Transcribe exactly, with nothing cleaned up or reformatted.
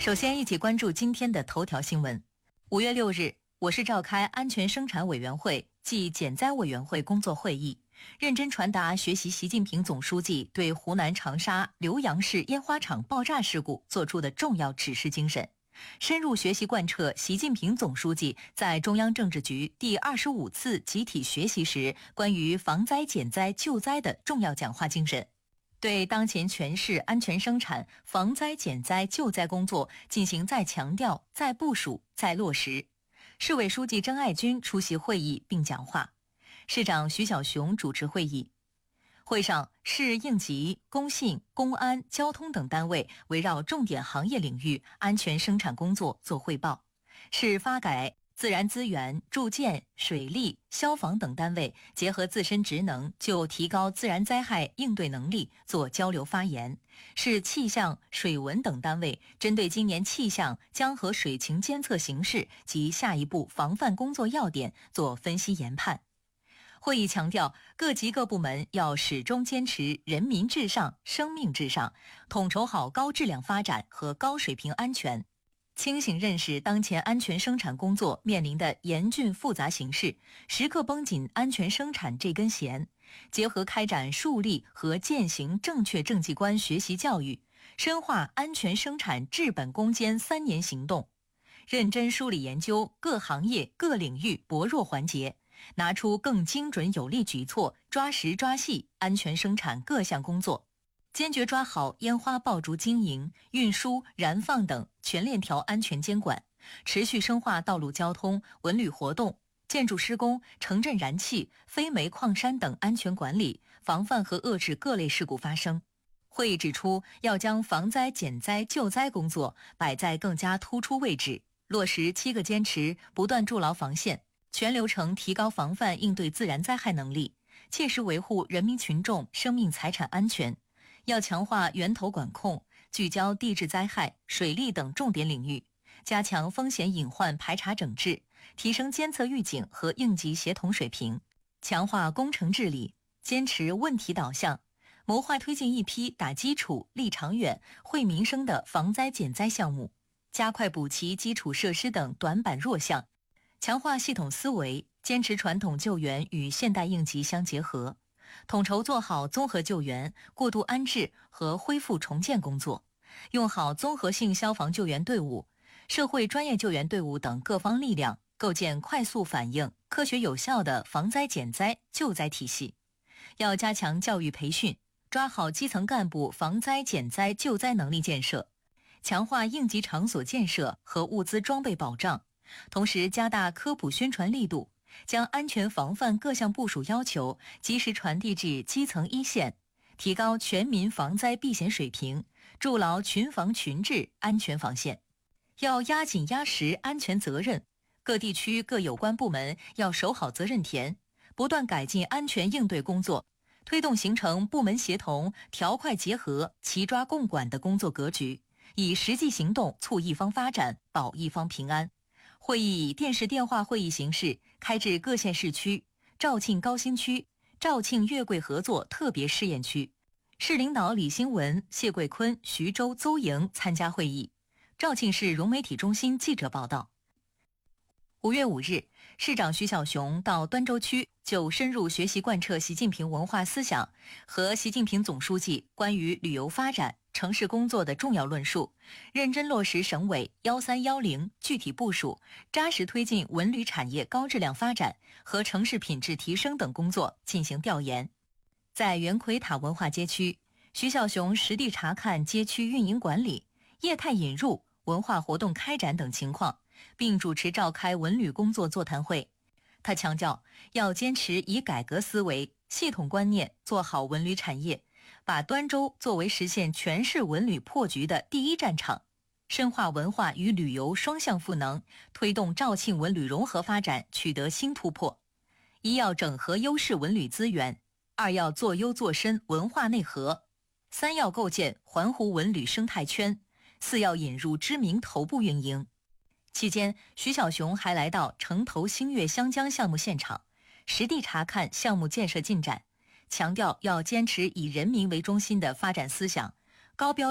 首先，一起关注今天的头条新闻。五月六日，我市召开安全生产委员会暨减灾委员会工作会议，认真传达学习习近平总书记对湖南长沙浏阳市烟花厂爆炸事故作出的重要指示精神，深入学习贯彻习近平总书记在中央政治局第二十五次集体学习时关于防灾减灾救灾的重要讲话精神，对当前全市安全生产、防灾减灾救灾工作进行再强调、再部署、再落实。市委书记曾爱军出席会议并讲话，市长徐小雄主持会议。会上，市应急、工信、公安、交通等单位围绕重点行业领域安全生产工作做汇报，市发改、自然资源、住建、水利、消防等单位结合自身职能，就提高自然灾害应对能力做交流发言。市气象、水文等单位针对今年气象、江河水情监测形势及下一步防范工作要点做分析研判。会议强调，各级各部门要始终坚持人民至上、生命至上，统筹好高质量发展和高水平安全，清醒认识当前安全生产工作面临的严峻复杂形势，时刻绷紧安全生产这根弦，结合开展树立和践行正确政绩观学习教育，深化安全生产治本攻坚三年行动，认真梳理研究各行业各领域薄弱环节，拿出更精准有力举措，抓实抓细安全生产各项工作，坚决抓好烟花爆竹经营、运输、燃放等全链条安全监管，持续深化道路交通、文旅活动、建筑施工、城镇燃气、非煤矿山等安全管理，防范和遏制各类事故发生。会议指出，要将防灾减灾救灾工作摆在更加突出位置，落实七个坚持，不断筑牢防线，全流程提高防范应对自然灾害能力，切实维护人民群众生命财产安全。要强化源头管控，聚焦地质灾害、水利等重点领域，加强风险隐患排查整治，提升监测预警和应急协同水平，强化工程治理，坚持问题导向，谋划推进一批打基础、立长远、惠民生的防灾减灾项目，加快补齐基础设施等短板弱项，强化系统思维，坚持传统救援与现代应急相结合，统筹做好综合救援、过渡安置和恢复重建工作，用好综合性消防救援队伍、社会专业救援队伍等各方力量，构建快速反应、科学有效的防灾减灾救灾体系。要加强教育培训，抓好基层干部防灾减灾救灾能力建设，强化应急场所建设和物资装备保障，同时加大科普宣传力度，将安全防范各项部署要求及时传递至基层一线，提高全民防灾避险水平，筑牢群防群治安全防线。要压紧压实安全责任，各地区各有关部门要守好责任田，不断改进安全应对工作，推动形成部门协同、条块结合、齐抓共管的工作格局，以实际行动促一方发展，保一方平安。会议以电视电话会议形式开至各县市区、肇庆高新区、肇庆粤桂合作特别试验区。市领导李兴文、谢桂坤、徐州、邹营参加会议。肇庆市融媒体中心记者报道。五月五日，市长徐小雄到端州区就深入学习贯彻习近平文化思想和习近平总书记关于旅游发展、城市工作的重要论述，认真落实省委幺三幺零具体部署，扎实推进文旅产业高质量发展和城市品质提升等工作进行调研。在圆奎塔文化街区，徐小雄实地查看街区运营管理、业态引入、文化活动开展等情况，并主持召开文旅工作座谈会。他强调，要坚持以改革思维、系统观念做好文旅产业，把端州作为实现全市文旅破局的第一战场，深化文化与旅游双向赋能，推动肇庆文旅融合发展取得新突破。一要整合优势文旅资源，二要做优做深文化内核，三要构建环湖文旅生态圈，四要引入知名头部运营。期间，徐小雄还来到城头星月湘江项目现场，实地查看项目建设进展，强调要坚持以人民为中心的发展思想，高标